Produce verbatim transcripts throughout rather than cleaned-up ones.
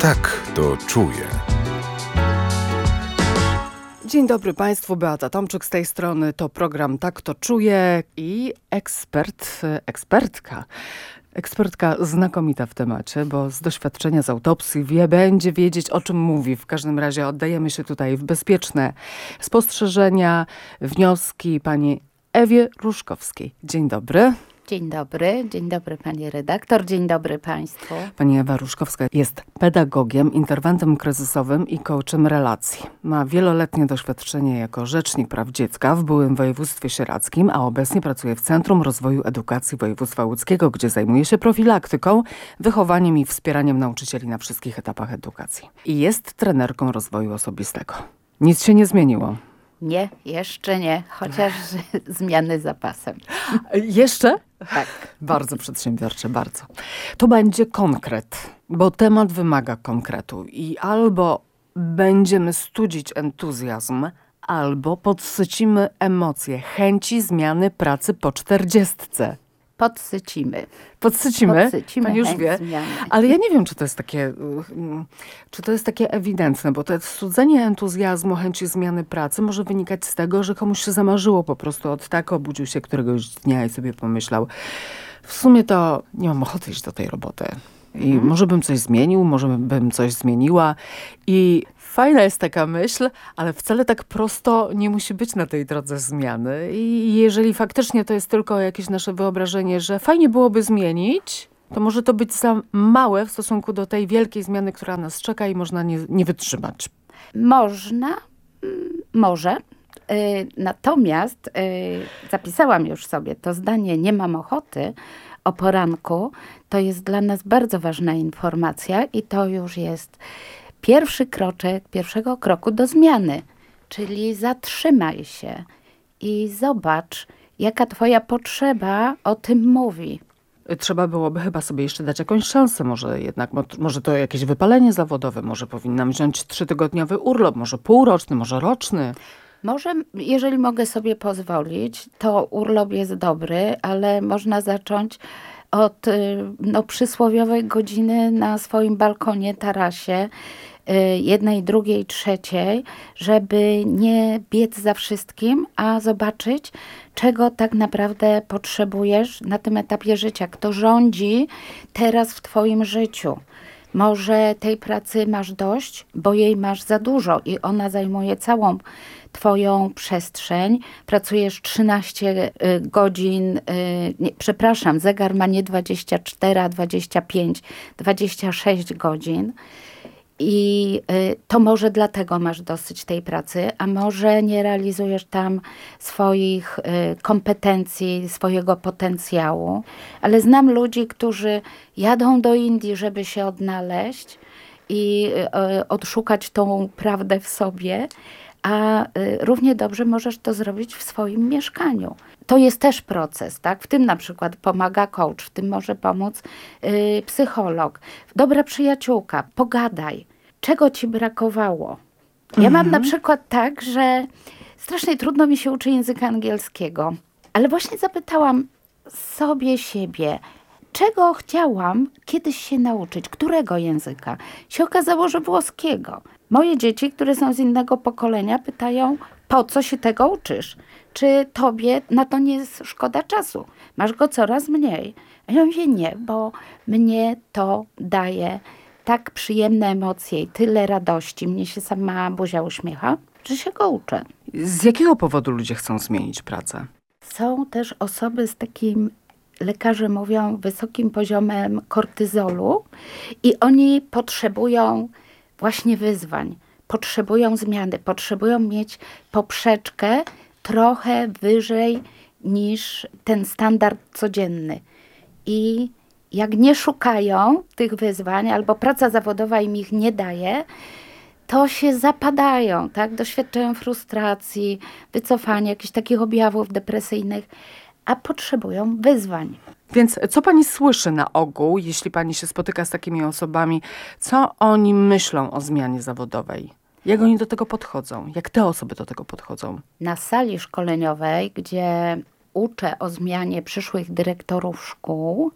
Tak to czuję. Dzień dobry Państwu, Beata Tomczyk z tej strony. To program Tak to czuję i ekspert, ekspertka. Ekspertka znakomita w temacie, bo z doświadczenia z autopsji wie, będzie wiedzieć, o czym mówi. W każdym razie oddajemy się tutaj w bezpieczne spostrzeżenia, wnioski pani Ewie Różkowskiej. Dzień dobry. Dzień dobry, dzień dobry pani redaktor, dzień dobry państwu. Pani Ewa Różkowska jest pedagogiem, interwentem kryzysowym i coachem relacji. Ma wieloletnie doświadczenie jako rzecznik praw dziecka w byłym województwie sieradzkim, a obecnie pracuje w Centrum Rozwoju Edukacji Województwa Łódzkiego, gdzie zajmuje się profilaktyką, wychowaniem i wspieraniem nauczycieli na wszystkich etapach edukacji. I jest trenerką rozwoju osobistego. Nic się nie zmieniło. Nie, jeszcze nie, chociaż zmiany za pasem. Jeszcze? Tak. Bardzo przedsiębiorcze, bardzo. To będzie konkret, bo temat wymaga konkretu i albo będziemy studzić entuzjazm, albo podsycimy emocje, chęci zmiany pracy po czterdziestce. Podsycimy. Podsycimy? Podsycimy Pani już wie. Zmiany. Ale ja nie wiem, czy to jest takie, czy to jest takie ewidentne, bo to studzenie entuzjazmu, chęci zmiany pracy może wynikać z tego, że komuś się zamarzyło po prostu od tak, obudził się któregoś dnia i sobie pomyślał, w sumie to nie mam ochoty iść do tej roboty. I hmm. może bym coś zmienił, może bym coś zmieniła. I fajna jest taka myśl, ale wcale tak prosto nie musi być na tej drodze zmiany. I jeżeli faktycznie to jest tylko jakieś nasze wyobrażenie, że fajnie byłoby zmienić, to może to być za małe w stosunku do tej wielkiej zmiany, która nas czeka i można nie, nie wytrzymać. Można, może. Natomiast zapisałam już sobie to zdanie nie mam ochoty o poranku. To jest dla nas bardzo ważna informacja i to już jest pierwszy kroczek, pierwszego kroku do zmiany. Czyli zatrzymaj się i zobacz, jaka twoja potrzeba o tym mówi. Trzeba byłoby chyba sobie jeszcze dać jakąś szansę. Może jednak, może to jakieś wypalenie zawodowe, może powinnam wziąć trzytygodniowy urlop, może półroczny, może roczny. Może, jeżeli mogę sobie pozwolić, to urlop jest dobry, ale można zacząć od no, przysłowiowej godziny na swoim balkonie, tarasie, jednej, drugiej, trzeciej, żeby nie biec za wszystkim, a zobaczyć, czego tak naprawdę potrzebujesz na tym etapie życia. Kto rządzi teraz w twoim życiu. Może tej pracy masz dość, bo jej masz za dużo i ona zajmuje całą twoją przestrzeń. Pracujesz trzynaście godzin, nie, przepraszam, zegar ma nie dwadzieścia cztery, a dwadzieścia pięć, dwadzieścia sześć godzin. I to może dlatego masz dosyć tej pracy, a może nie realizujesz tam swoich kompetencji, swojego potencjału. Ale znam ludzi, którzy jadą do Indii, żeby się odnaleźć i odszukać tą prawdę w sobie, a równie dobrze możesz to zrobić w swoim mieszkaniu. To jest też proces, tak? W tym na przykład pomaga coach, w tym może pomóc yy, psycholog. Dobra przyjaciółka, pogadaj. Czego ci brakowało? Ja mhm. mam na przykład tak, że strasznie trudno mi się uczy języka angielskiego, ale właśnie zapytałam sobie siebie, czego chciałam kiedyś się nauczyć, którego języka? Się okazało, że włoskiego. Moje dzieci, które są z innego pokolenia, pytają, po co się tego uczysz? Czy tobie na to nie jest szkoda czasu? Masz go coraz mniej. A ja mówię, nie, bo mnie to daje tak przyjemne emocje i tyle radości. Mnie się sama buzia uśmiecha, że się go uczę. Z jakiego powodu ludzie chcą zmienić pracę? Są też osoby z takim, lekarze mówią, wysokim poziomem kortyzolu i oni potrzebują właśnie wyzwań, potrzebują zmiany, potrzebują mieć poprzeczkę trochę wyżej niż ten standard codzienny. I jak nie szukają tych wyzwań, albo praca zawodowa im ich nie daje, to się zapadają, tak? Doświadczają frustracji, wycofania, jakichś takich objawów depresyjnych, a potrzebują wyzwań. Więc co pani słyszy na ogół, jeśli pani się spotyka z takimi osobami, co oni myślą o zmianie zawodowej? Jak oni do tego podchodzą? Jak te osoby do tego podchodzą? Na sali szkoleniowej, gdzie uczę o zmianie przyszłych dyrektorów szkół,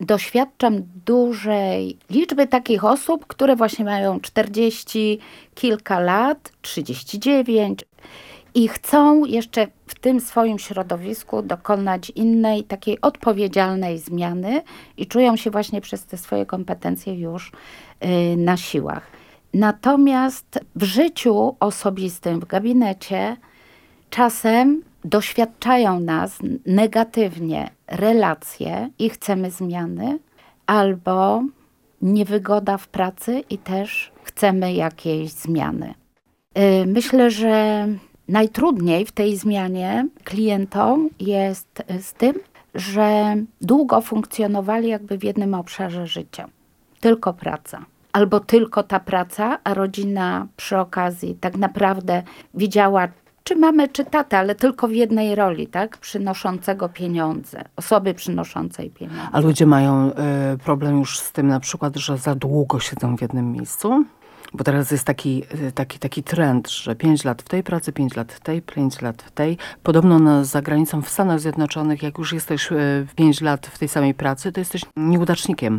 doświadczam dużej liczby takich osób, które właśnie mają czterdzieści kilka lat, trzydzieści dziewięć i chcą jeszcze w tym swoim środowisku dokonać innej, takiej odpowiedzialnej zmiany i czują się właśnie przez te swoje kompetencje już y, na siłach. Natomiast w życiu osobistym, w gabinecie czasem doświadczają nas negatywnie relacje i chcemy zmiany, albo niewygoda w pracy i też chcemy jakiejś zmiany. Y, myślę, że najtrudniej w tej zmianie klientom jest z tym, że długo funkcjonowali jakby w jednym obszarze życia. Tylko praca. Albo tylko ta praca, a rodzina przy okazji tak naprawdę widziała czy mamę, czy tatę, ale tylko w jednej roli, tak? Przynoszącego pieniądze. Osoby przynoszącej pieniądze. A ludzie mają y, problem już z tym na przykład, że za długo siedzą w jednym miejscu? Bo teraz jest taki, taki, taki trend, że pięć lat w tej pracy, pięć lat w tej, pięć lat w tej. Podobno na, za granicą w Stanach Zjednoczonych, jak już jesteś pięć lat w tej samej pracy, to jesteś nieudacznikiem.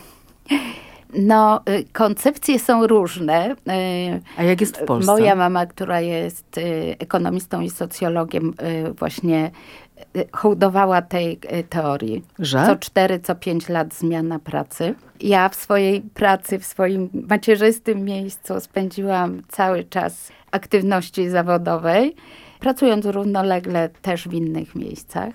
No, koncepcje są różne. A jak jest w Polsce? Moja mama, która jest ekonomistą i socjologiem, właśnie hołdowała tej teorii. Że? Co cztery, co pięć lat zmiana pracy. Ja w swojej pracy, w swoim macierzystym miejscu spędziłam cały czas aktywności zawodowej, pracując równolegle też w innych miejscach.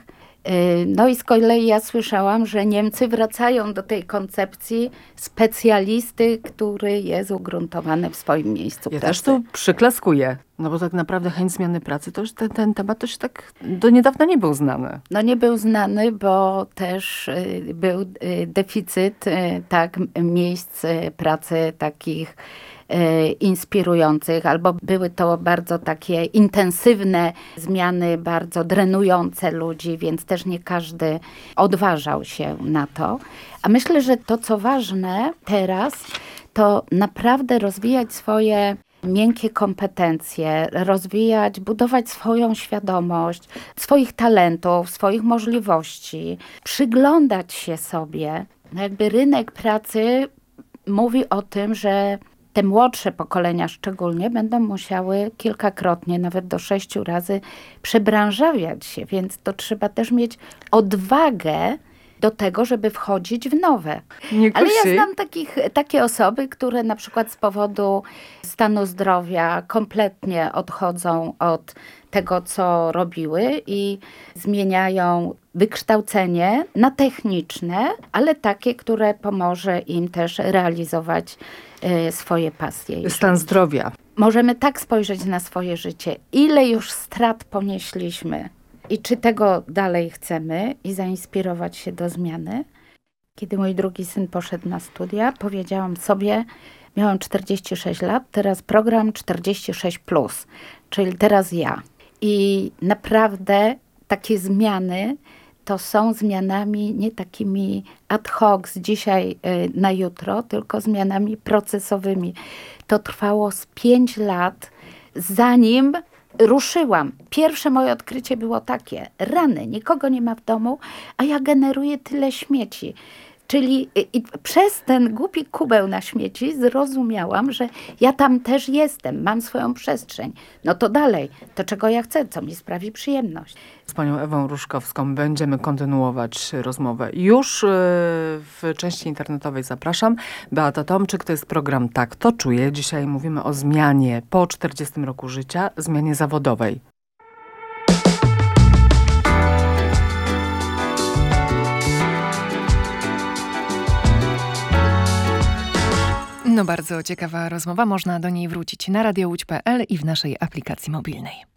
No i z kolei ja słyszałam, że Niemcy wracają do tej koncepcji specjalisty, który jest ugruntowany w swoim miejscu ja pracy. też to przyklaskuję. No bo tak naprawdę chęć zmiany pracy, to już ten, ten temat to się tak do niedawna nie był znany. No nie był znany, bo też y, był y, deficyt y, tak, miejsc y, pracy takich y, inspirujących, albo były to bardzo takie intensywne zmiany, bardzo drenujące ludzi, więc też nie każdy odważał się na to. A myślę, że to, co ważne teraz, to naprawdę rozwijać swoje miękkie kompetencje, rozwijać, budować swoją świadomość, swoich talentów, swoich możliwości, przyglądać się sobie. No jakby rynek pracy mówi o tym, że te młodsze pokolenia szczególnie będą musiały kilkakrotnie, nawet do sześciu razy przebranżawiać się, więc to trzeba też mieć odwagę do tego, żeby wchodzić w nowe. Nie Ale kusi. ja znam takich, takie osoby, które na przykład z powodu stanu zdrowia kompletnie odchodzą od tego, co robiły i zmieniają wykształcenie na techniczne, ale takie, które pomoże im też realizować y, swoje pasje. Stan zdrowia. Możemy tak spojrzeć na swoje życie. Ile już strat ponieśliśmy i czy tego dalej chcemy i zainspirować się do zmiany. Kiedy mój drugi syn poszedł na studia, powiedziałam sobie, miałam czterdzieści sześć lat, teraz program czterdzieści sześć plus, czyli teraz ja. I naprawdę takie zmiany to są zmianami nie takimi ad hoc z dzisiaj na jutro, tylko zmianami procesowymi. To trwało z pięć lat, zanim ruszyłam. Pierwsze moje odkrycie było takie, rany, nikogo nie ma w domu, a ja generuję tyle śmieci. Czyli i, i przez ten głupi kubeł na śmieci zrozumiałam, że ja tam też jestem, mam swoją przestrzeń. No to dalej, to czego ja chcę, co mi sprawi przyjemność. Z panią Ewą Różkowską będziemy kontynuować rozmowę. Już w części internetowej zapraszam. Beata Tomczyk, to jest program Tak to czuję. Dzisiaj mówimy o zmianie po czterdziestym roku życia, zmianie zawodowej. No bardzo ciekawa rozmowa, można do niej wrócić na radio łódź kropka pe el i w naszej aplikacji mobilnej.